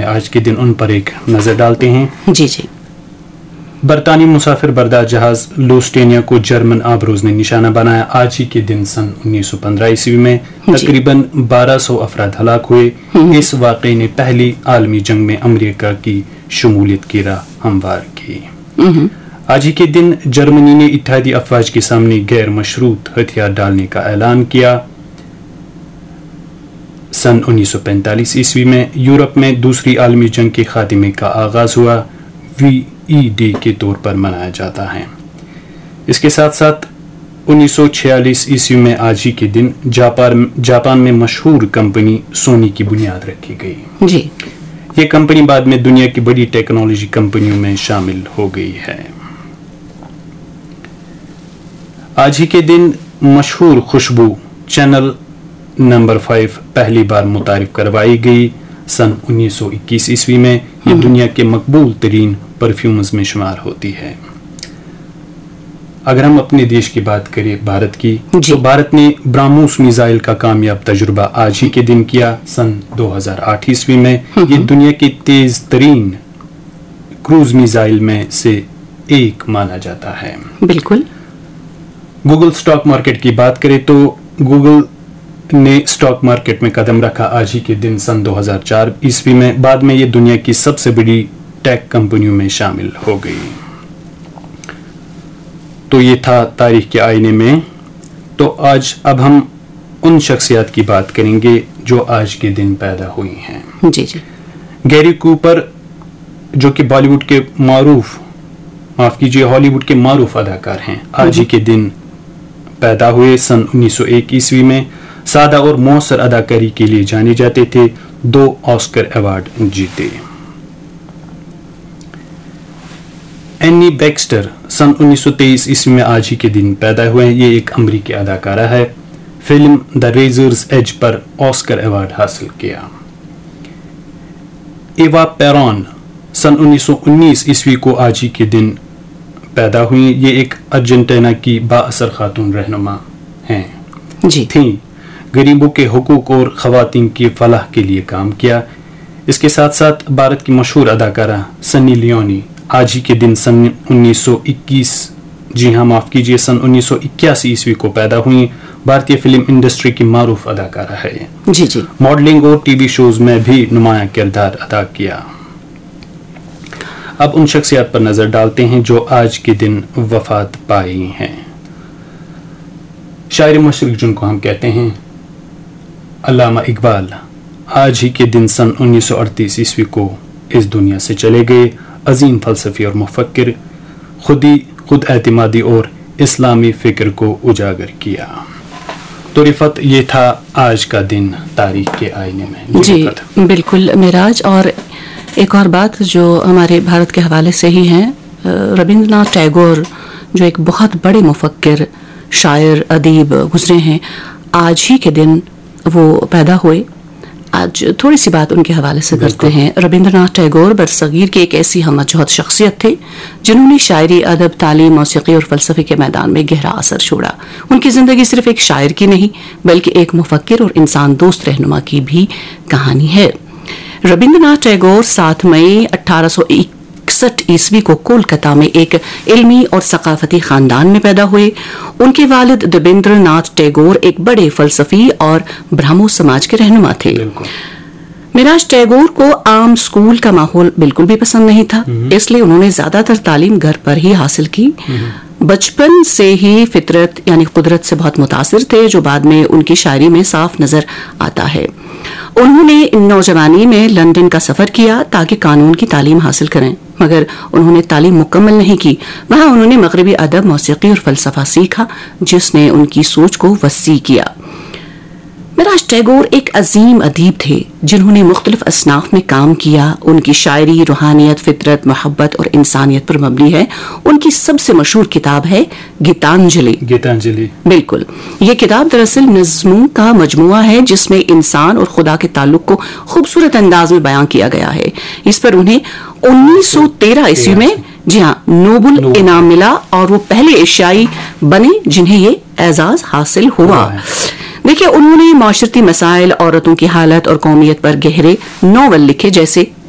हुए आज के दिन, उन पर एक नज़र डालते हैं। जी जी। बरतानी मुसाफिर बरदार जहाज लुस्टेनिया को जर्मन आबरूज ने निशाना बनाया। आज ही के दिन सन 1915 ईस्वी में तकरीबन 1200 अफराद हलाक हुए। इस वाक़े ने पहली आलमी जंग में अमेरिका की शमूलियत की राह हमवार की। आज ही के दिन जर्मनी ने इत्तेहादी अफवाज के सामने गैर मशरूत हथियार डालने का ऐलान किया। सन 1945 ईस्वी में यूरोप में दूसरी आलमी जंग के खात्मे का आगाज हुआ। VE-डे के तौर पर मनाया जाता है। इसके साथ साथ 1946 ईस्वी में आज ही के दिन जापान में मशहूर कंपनी सोनी की बुनियाद रखी गई। जी। ये कंपनी बाद में दुनिया की बड़ी टेक्नोलॉजी कंपनियों में शामिल हो गई है। आज ही के दिन मशहूर खुशबू चैनल नंबर 5 पहली बार मुतारिफ करवाई गई। सन 1921 ईस्वी में ये दुनिया के मकबूल तरीन परफ्यूम्स में शुमार होती है। अगर हम अपने देश की बात करें, भारत की, तो भारत ने ब्राह्मोस मिसाइल का कामयाब तजुर्बा आज ही के दिन किया। सन 2008 ईस्वी में ये दुनिया की तेज तरीन क्रूज मिसाइल में से एक माना जाता है। बिल्कुल। गूगल स्टॉक मार्केट की बात करें तो गूगल ने स्टॉक मार्केट में कदम रखा आज ही के दिन सन 2004 ईस्वी में। बाद में ये दुनिया की सबसे बड़ी टेक कंपनियों में शामिल हो गई। तो ये था तारीख के आईने में। तो आज अब हम उन शख्सियत की बात करेंगे जो आज के दिन पैदा हुई हैं। जी जी। गैरी कूपर, जो कि बॉलीवुड के हॉलीवुड के मारूफ अदाकार हैं, आज ही के दिन पैदा हुए। सन 1901 ईस्वी में सादा और मौसर अदाकारी के लिए जाने जाते थे। 2 ऑस्कर अवार्ड जीते। एनी बैक्स्टर सन 1923 ईस्वी में आज ही के दिन पैदा हुए। ये एक अमरीकी अदाकारा है। Film the razor's as per Oscar award हासिल किया। एवा पेरॉन सन 1919 ईस्वी को आज ही के दिन पैदा हुई। ये एक अर्जेंटीना की बाअसर खातून रहनुमा हैं। जी। थी गरीबों के हुकूक और खवातीन की फलाह के लिए काम किया। इसके साथ साथ भारत की मशहूर अदाकारा सन्नी लियोनी आज ही के दिन सन 1921 सन 1981 ईस्वी को पैदा हुई। भारतीय फिल्म इंडस्ट्री की मारूफ अदाकारा है। जी जी। मॉडलिंग और टीवी शोज में भी नुमाया किरदार अदा किया। अब उन शख्सियत पर नजर डालते हैं जो आज के दिन वफात पाई हैं। शायर मशरिक जिनको हम कहते हैं अल्लामा इकबाल आज ही के दिन सन 1938 ईस्वी को इस दुनिया से चले गए। अजीम फलसफी और मुफक्किर, खुद एतमादी और इस्लामी फिक्र को उजागर किया। तो रिफत, ये था आज का दिन तारीख के आईने में। जी बिल्कुल मिराज। और एक और बात जो हमारे भारत के हवाले से ही है, रविंद्रनाथ टैगोर जो एक बहुत बड़े मुफक्किर, शायर, अदीब गुजरे हैं, आज ही के दिन वो पैदा हुए। आज थोड़ी सी बात उनके हवाले से करते हैं। रविंद्रनाथ टैगोर बरसगीर की एक ऐसी हमजहत शख्सियत थे जिन्होंने शायरी, अदब, तालीम, मौसीकी और फ़लसफ़े के मैदान में गहरा असर छोड़ा। उनकी ज़िंदगी सिर्फ एक शायर की नहीं बल्कि एक मुफक्किर और इंसान दोस्त रहनुमा की भी कहानी है। रविंद्रनाथ टैगोर 7 मई 1861 ईस्वी को कोलकाता में एक इल्मी और सकाफती खानदान में पैदा हुए। उनके वालिद देवेंद्रनाथ टैगोर एक बड़े फलसफी और ब्राह्मो समाज के रहनुमा थे। मिराज, टैगोर को आम स्कूल का माहौल बिल्कुल भी पसंद नहीं था, इसलिए उन्होंने ज्यादातर तालीम घर पर ही हासिल की। बचपन से ही फितरत यानी कुदरत से बहुत मुतासिर थे, जो बाद में उनकी शायरी में साफ नजर आता है। उन्होंने नौजवानी में लंदन का सफर किया ताकि कानून की तालीम हासिल करें, मगर उन्होंने तालीम मुकम्मल नहीं की। वहां उन्होंने मगरबी अदब, मौसीकी और फलसफा सीखा, जिसने उनकी सोच को वसी किया। मिराज, टैगोर एक अजीम अदीब थे जिन्होंने मुख्तलिफ असनाफ में काम किया। उनकी शायरी रूहानियत, फितरत, मोहब्बत और इंसानियत पर मबनी है। उनकी सबसे मशहूर किताब है गीतांजलि। बिल्कुल, ये किताब दरअसल नज़्मों का मजमुआ है जिसमें इंसान और खुदा के ताल्लुक को खूबसूरत अंदाज में बयां किया गया है। इस पर उन्हें 1913 ईस्वी में जी हाँ नोबल इनाम मिला और वो पहले एशियाई बने जिन्हें ये एजाज हासिल हुआ। देखिए, उन्होंने माशरती मसाइल, औरतों की हालत और कौमियत पर गहरे नॉवल लिखे, जैसे